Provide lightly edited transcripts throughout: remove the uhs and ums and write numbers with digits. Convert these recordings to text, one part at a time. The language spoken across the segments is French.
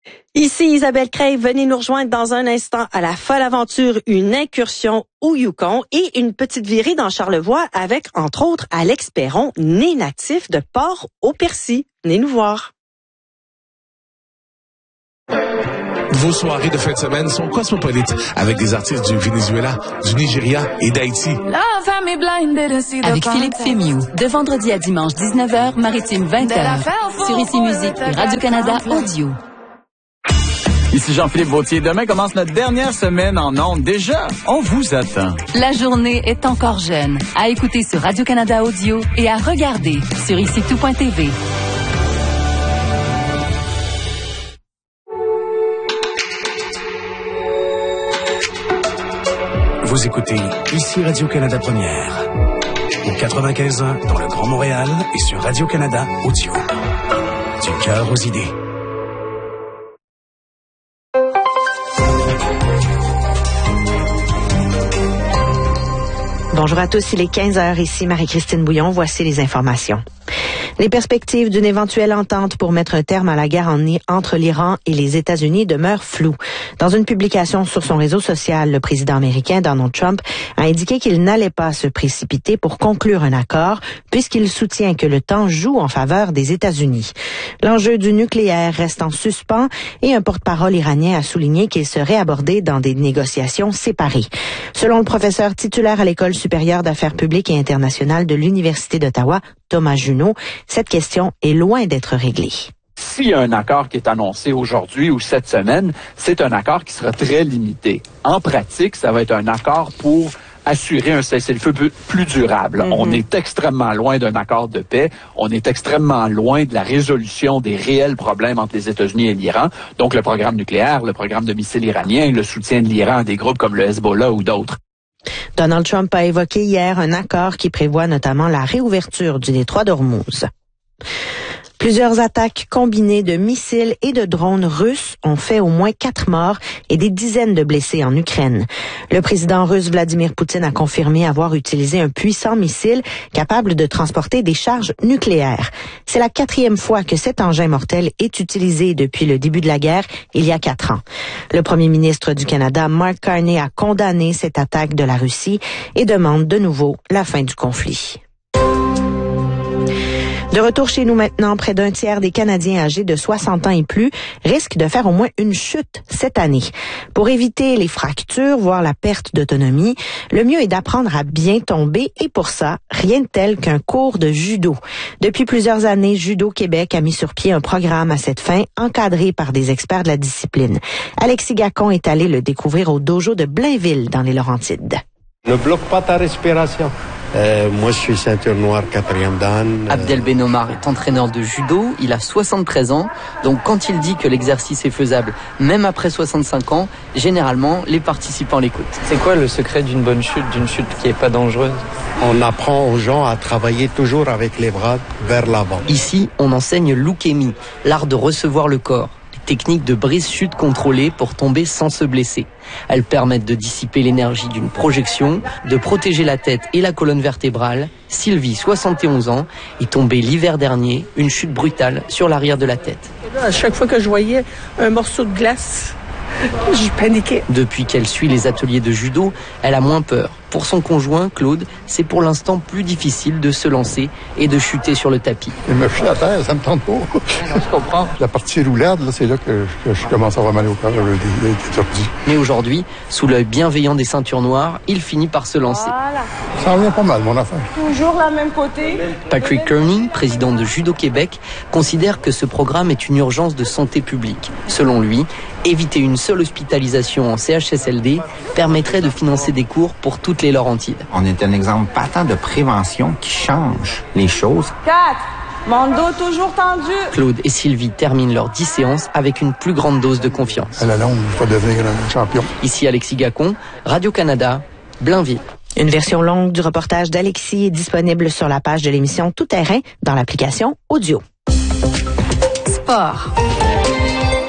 Ici Isabelle Crève, venez nous rejoindre dans un instant à la folle aventure, une incursion au Yukon et une petite virée dans Charlevoix avec, entre autres, Alex Perron, né natif de Port-au-Percy. Venez nous voir. Vos soirées de fin de semaine sont cosmopolites avec des artistes du Venezuela, du Nigeria et d'Haïti. Avec Philippe Fémiou, de vendredi à dimanche 19h, Maritime 20h, sur Ici Musique et Radio-Canada Audio. Ici Jean-Philippe Vautier. Demain commence notre dernière semaine en ondes. Déjà, on vous attend. La journée est encore jeune. À écouter sur Radio-Canada Audio et à regarder sur icitout.tv. Vous écoutez ici Radio-Canada Première. Au 95.1 dans le Grand Montréal et sur Radio-Canada Audio. Du cœur aux idées. Bonjour à tous, il est 15h, ici Marie-Christine Bouillon, voici les informations. Les perspectives d'une éventuelle entente pour mettre un terme à la guerre entre l'Iran et les États-Unis demeurent floues. Dans une publication sur son réseau social, le président américain Donald Trump a indiqué qu'il n'allait pas se précipiter pour conclure un accord, puisqu'il soutient que le temps joue en faveur des États-Unis. L'enjeu du nucléaire reste en suspens et un porte-parole iranien a souligné qu'il serait abordé dans des négociations séparées. Selon le professeur titulaire à l'École supérieure d'affaires publiques et internationales de l'Université d'Ottawa, Thomas Junot, cette question est loin d'être réglée. S'il y a un accord qui est annoncé aujourd'hui ou cette semaine, c'est un accord qui sera très limité. En pratique, ça va être un accord pour assurer un cessez-le-feu plus durable. On est extrêmement loin d'un accord de paix. On est extrêmement loin de la résolution des réels problèmes entre les États-Unis et l'Iran. Donc, le programme nucléaire, le programme de missiles iranien, le soutien de l'Iran à des groupes comme le Hezbollah ou d'autres. Donald Trump a évoqué hier un accord qui prévoit notamment la réouverture du détroit d'Ormuz. Plusieurs attaques combinées de missiles et de drones russes ont fait au moins 4 morts et des dizaines de blessés en Ukraine. Le président russe Vladimir Poutine a confirmé avoir utilisé un puissant missile capable de transporter des charges nucléaires. C'est la 4e fois que cet engin mortel est utilisé depuis le début de la guerre, il y a 4 ans. Le premier ministre du Canada, Mark Carney, a condamné cette attaque de la Russie et demande de nouveau la fin du conflit. De retour chez nous maintenant, près d'un tiers des Canadiens âgés de 60 ans et plus risquent de faire au moins une chute cette année. Pour éviter les fractures, voire la perte d'autonomie, le mieux est d'apprendre à bien tomber et pour ça, rien de tel qu'un cours de judo. Depuis plusieurs années, Judo Québec a mis sur pied un programme à cette fin, encadré par des experts de la discipline. Alexis Gacon est allé le découvrir au dojo de Blainville dans les Laurentides. Ne bloque pas ta respiration. Moi, je suis ceinture noire 4e dan. Abdel Benomar est entraîneur de judo, il a 73 ans, donc quand il dit que l'exercice est faisable, même après 65 ans, généralement, les participants l'écoutent. C'est quoi le secret d'une bonne chute, d'une chute qui est pas dangereuse? On apprend aux gens à travailler toujours avec les bras vers l'avant. Ici, on enseigne l'ukemi, l'art de recevoir le corps. Technique de brise-chute contrôlée pour tomber sans se blesser. Elles permettent de dissiper l'énergie d'une projection, de protéger la tête et la colonne vertébrale. Sylvie, 71 ans, est tombée l'hiver dernier, une chute brutale sur l'arrière de la tête. À chaque fois que je voyais un morceau de glace, je paniquais. Depuis qu'elle suit les ateliers de judo, elle a moins peur. Pour son conjoint, Claude, c'est pour l'instant plus difficile de se lancer et de chuter sur le tapis. Je me chie à terre, ça me tente pas. Je comprends. La partie roulade, là, c'est là que je commence à avoir mal au corps, des tordus. Mais aujourd'hui, sous l'œil bienveillant des ceintures noires, il finit par se lancer. Voilà. Ça revient pas mal, mon affaire. Toujours la même côté. Patrick Kearney, président de Judo Québec, considère que ce programme est une urgence de santé publique. Selon lui, éviter une seule hospitalisation en CHSLD permettrait de financer des cours pour toutes les Laurentides. On est un exemple patent de prévention qui change les choses. 4. Mon dos toujours tendu. Claude et Sylvie terminent leurs 10 séances avec une plus grande dose de confiance. À la longue, je vais devenir un champion. Ici Alexis Gacon, Radio-Canada, Blainville. Une version longue du reportage d'Alexis est disponible sur la page de l'émission Tout Terrain dans l'application Audio. Sport.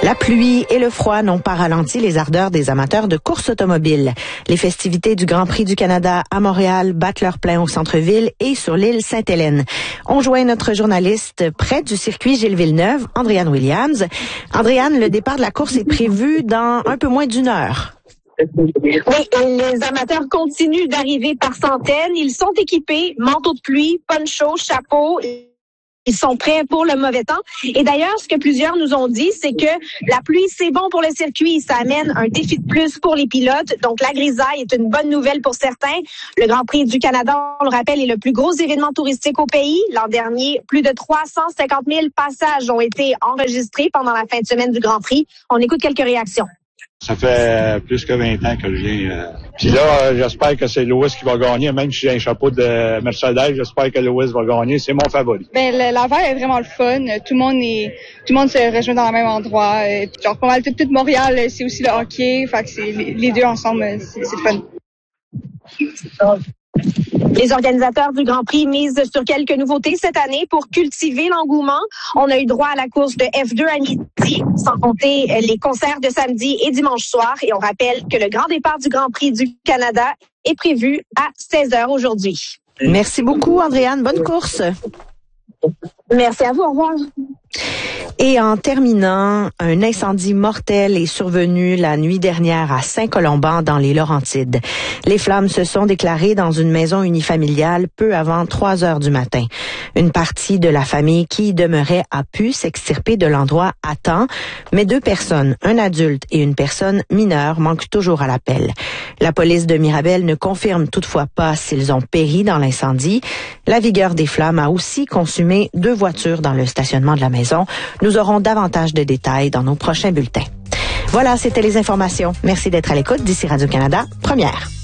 La pluie et le froid n'ont pas ralenti les ardeurs des amateurs de course automobile. Les festivités du Grand Prix du Canada à Montréal battent leur plein au centre-ville et sur l'île Sainte-Hélène. On joint notre journaliste près du circuit Gilles Villeneuve, Andréane Williams. Andréane, le départ de la course est prévu dans un peu moins d'une heure. Oui, les amateurs continuent d'arriver par centaines. Ils sont équipés, manteau de pluie, poncho, chapeau. Ils sont prêts pour le mauvais temps. Et d'ailleurs, ce que plusieurs nous ont dit, c'est que la pluie, c'est bon pour le circuit. Ça amène un défi de plus pour les pilotes. Donc, la grisaille est une bonne nouvelle pour certains. Le Grand Prix du Canada, on le rappelle, est le plus gros événement touristique au pays. L'an dernier, plus de 350 000 passages ont été enregistrés pendant la fin de semaine du Grand Prix. On écoute quelques réactions. Ça fait plus que 20 ans que je viens. Puis là, j'espère que c'est Lewis qui va gagner. Même si j'ai un chapeau de Mercedes, j'espère que Lewis va gagner. C'est mon favori. Ben, l'envers est vraiment le fun. Tout le monde se rejoint dans le même endroit. Genre, pas mal toute Montréal, c'est aussi le hockey. Fait que c'est les deux ensemble, c'est le fun. Les organisateurs du Grand Prix misent sur quelques nouveautés cette année pour cultiver l'engouement. On a eu droit à la course de F2 à midi, sans compter les concerts de samedi et dimanche soir. Et on rappelle que le grand départ du Grand Prix du Canada est prévu à 16h aujourd'hui. Merci beaucoup, Andréane. Bonne course. Merci à vous. Au revoir. Et en terminant, un incendie mortel est survenu la nuit dernière à Saint-Colomban dans les Laurentides. Les flammes se sont déclarées dans une maison unifamiliale peu avant 3 heures du matin. Une partie de la famille qui y demeurait a pu s'extirper de l'endroit à temps, mais 2 personnes, un adulte et une personne mineure, manquent toujours à l'appel. La police de Mirabel ne confirme toutefois pas s'ils ont péri dans l'incendie. La vigueur des flammes a aussi consumé 2 voitures dans le stationnement de la maison. Nous aurons davantage de détails dans nos prochains bulletins. Voilà, c'était les informations. Merci d'être à l'écoute d'ici Radio-Canada, première.